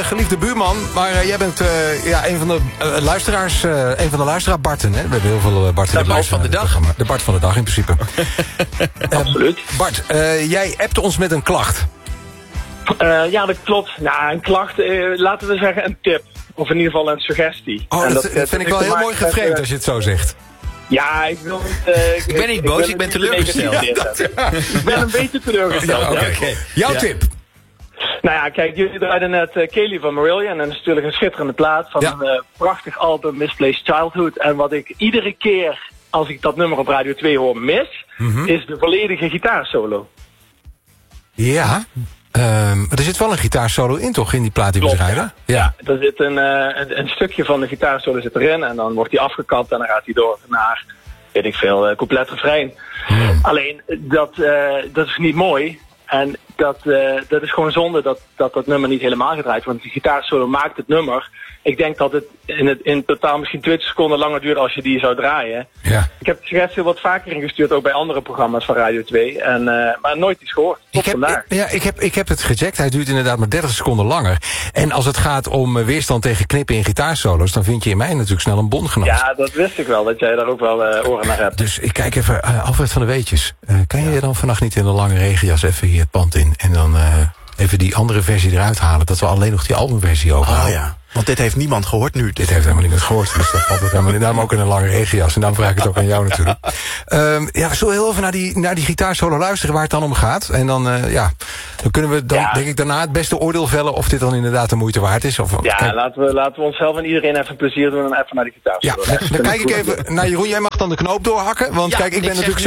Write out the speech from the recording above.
geliefde buurman. Maar jij bent een van de luisteraars. Een van de luisteraars, Barten. Hè? We hebben heel veel Bart in de Bart van de dag. De Bart van de dag in principe. Absoluut. Bart, jij appte ons met een klacht. Ja, dat klopt. Nou, een klacht, laten we zeggen een tip. Of in ieder geval een suggestie. Oh, dat vind ik wel heel mooi geframed als je het zo zegt. Ja, ik wil niet... ik ben niet boos, ik ben teleurgesteld. Ik ben een beetje teleurgesteld. Ja, okay. Jouw tip? Nou ja, kijk, jullie draaiden net Kaylee van Marillion. En dat is natuurlijk een schitterende plaat van een prachtig album, Misplaced Childhood. En wat ik iedere keer, als ik dat nummer op Radio 2 hoor, mis, is de volledige gitaarsolo. Ja, er zit wel een gitaarsolo in, toch, in die plaat die we draaien? Ja, er zit een stukje van de gitaarsolo zit erin. En dan wordt die afgekapt en dan gaat hij door naar, weet ik veel, couplet refrein. Alleen, dat is niet mooi. En dat is gewoon zonde dat nummer niet helemaal gedraaid wordt. Want die gitaarsolo maakt het nummer. Ik denk dat het in totaal misschien 20 seconden langer duurt als je die zou draaien. Ja. Ik heb de suggestie wat vaker ingestuurd, ook bij andere programma's van Radio 2. Maar nooit iets gehoord. Tot vandaag. Ik heb het gecheckt. Hij duurt inderdaad maar 30 seconden langer. En als het gaat om weerstand tegen knippen in gitaarsolo's, dan vind je in mij natuurlijk snel een bondgenoot. Ja, dat wist ik wel, dat jij daar ook wel oren naar hebt. Dus ik kijk even, Alfred van de Weetjes. Kan je dan vannacht niet in een lange regenjas even hier het pand in? En dan even die andere versie eruit halen, dat we alleen nog die albumversie overhouden. Oh ja. Want dit heeft niemand gehoord nu. Dit heeft helemaal niemand gehoord. Dus dat valt het helemaal niet. Daarom ook in een lange regenjas. En dan vraag ik het ook aan jou natuurlijk. We zullen heel even naar die gitaarsolo luisteren waar het dan om gaat. En dan, dan kunnen we denk ik daarna het beste oordeel vellen of dit dan inderdaad de moeite waard is. Laten we onszelf en iedereen even plezier doen en even naar die gitaarsolo. Ja, dan kijk ik even naar Jeroen. Jij mag dan de knoop doorhakken. Want kijk, ik ben natuurlijk